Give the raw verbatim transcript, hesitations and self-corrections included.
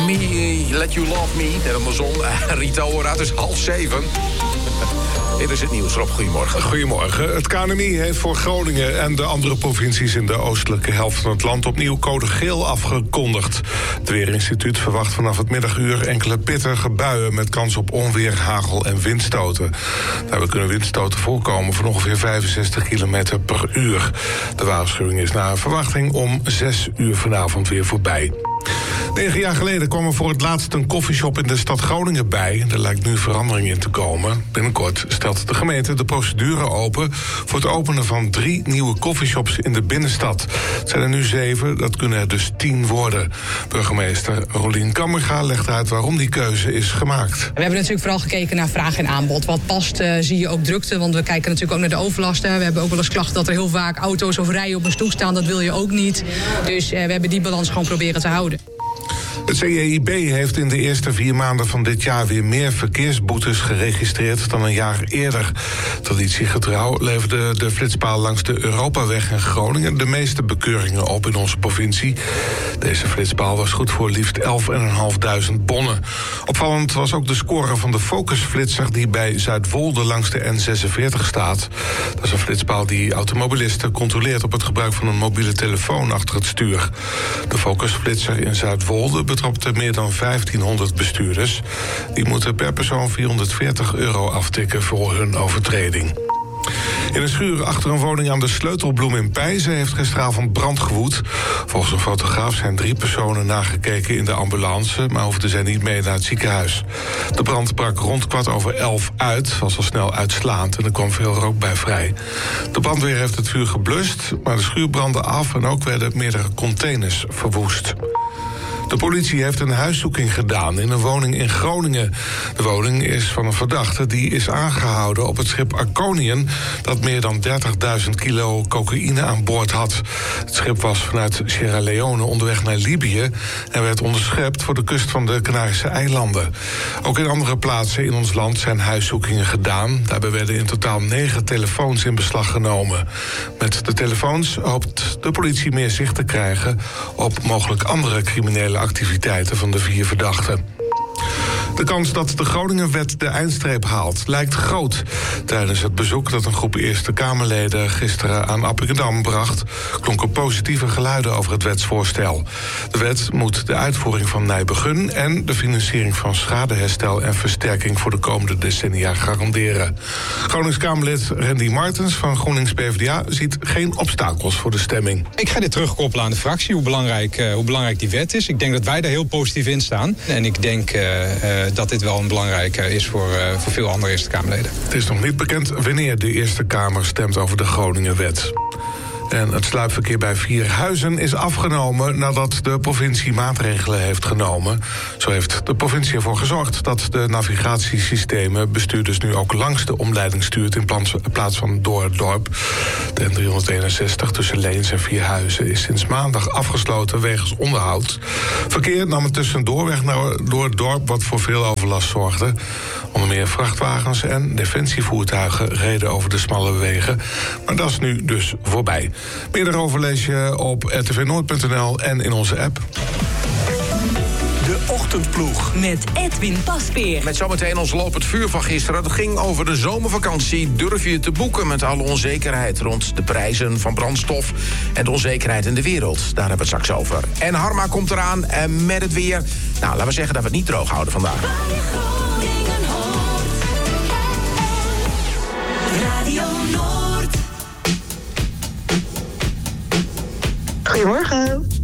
Me, Let You Love Me. En andersom, Rita Ora, het is half zeven. Dit is het nieuws. Rob, goedemorgen. Goedemorgen. Het K N M I heeft voor Groningen en de andere provincies in de oostelijke helft van het land opnieuw code geel afgekondigd. Het Weerinstituut verwacht vanaf het middaguur enkele pittige buien met kans op onweer, hagel en windstoten. Daarbij kunnen windstoten voorkomen van ongeveer vijfenzestig kilometer per uur. De waarschuwing is naar verwachting om zes uur vanavond weer voorbij. Negen jaar geleden kwam er voor het laatst een koffieshop in de stad Groningen bij. Er lijkt nu verandering in te komen. Binnenkort stelt de gemeente de procedure open voor het openen van drie nieuwe koffieshops in de binnenstad. Het zijn er nu zeven, dat kunnen er dus tien worden. Burgemeester Rolien Kammerga legt uit waarom die keuze is gemaakt. We hebben natuurlijk vooral gekeken naar vraag en aanbod. Wat past, uh, zie je ook drukte, want we kijken natuurlijk ook naar de overlasten. We hebben ook wel eens klachten dat er heel vaak auto's of rijen op een stoep staan. Dat wil je ook niet. Dus uh, we hebben die balans gewoon proberen te houden. Het C J I B heeft in de eerste vier maanden van dit jaar weer meer verkeersboetes geregistreerd dan een jaar eerder. Traditiegetrouw leverde de flitspaal langs de Europaweg in Groningen de meeste bekeuringen op in onze provincie. Deze flitspaal was goed voor liefst elfduizend vijfhonderd bonnen. Opvallend was ook de score van de focusflitser die bij Zuidwolde langs de N zesenveertig staat. Dat is een flitspaal die automobilisten controleert op het gebruik van een mobiele telefoon achter het stuur. De focusflitser in Zuidwolde betrapte meer dan vijftienhonderd bestuurders. Die moeten per persoon vierhonderdveertig euro aftikken voor hun overtreding. In een schuur achter een woning aan de Sleutelbloem in Pijzen heeft gisteravond brand gewoed. Volgens een fotograaf zijn drie personen nagekeken in de ambulance, maar hoefden zij niet mee naar het ziekenhuis. De brand brak rond kwart over elf uit, was al snel uitslaand en er kwam veel rook bij vrij. De brandweer heeft het vuur geblust, maar de schuur brandde af en ook werden meerdere containers verwoest. De politie heeft een huiszoeking gedaan in een woning in Groningen. De woning is van een verdachte die is aangehouden op het schip Arconian, dat meer dan dertigduizend kilo cocaïne aan boord had. Het schip was vanuit Sierra Leone onderweg naar Libië en werd onderschept voor de kust van de Canarische eilanden. Ook in andere plaatsen in ons land zijn huiszoekingen gedaan. Daarbij werden in totaal negen telefoons in beslag genomen. Met de telefoons hoopt de politie meer zicht te krijgen op mogelijk andere criminele activiteiten van de vier verdachten. De kans dat de Groningenwet de eindstreep haalt lijkt groot. Tijdens het bezoek dat een groep Eerste Kamerleden gisteren aan Appingedam bracht, klonken positieve geluiden over het wetsvoorstel. De wet moet de uitvoering van Nijbegun en de financiering van schadeherstel en versterking voor de komende decennia garanderen. Gronings Kamerlid Randy Martens van GroenLinks P v d A ziet geen obstakels voor de stemming. Ik ga dit terugkoppelen aan de fractie, hoe belangrijk, uh, hoe belangrijk die wet is. Ik denk dat wij daar heel positief in staan. En ik denk uh, uh, dat dit wel een belangrijke is voor, uh, voor veel andere Eerste Kamerleden. Het is nog niet bekend wanneer de Eerste Kamer stemt over de Groningenwet. En het sluipverkeer bij Vierhuizen is afgenomen nadat de provincie maatregelen heeft genomen. Zo heeft de provincie ervoor gezorgd dat de navigatiesystemen bestuurders nu ook langs de omleiding stuurt in plaats van door het dorp. De N driehonderdeenenzestig tussen Leens en Vierhuizen is sinds maandag afgesloten wegens onderhoud. Verkeer nam het tussendoor weg naar, door het dorp, wat voor veel overlast zorgde. Onder meer vrachtwagens en defensievoertuigen reden over de smalle wegen. Maar dat is nu dus voorbij. Meer daarover lees je op r t v noord punt n l en in onze app. De Ochtendploeg. Met Edwin Pasveer. Met zometeen ons lopend vuur van gisteren. Het ging over de zomervakantie. Durf je te boeken met alle onzekerheid rond de prijzen van brandstof en de onzekerheid in de wereld? Daar hebben we het straks over. En Harma komt eraan en met het weer. Nou, laten we zeggen dat we het niet droog houden vandaag. Radio Noord. Goedemorgen.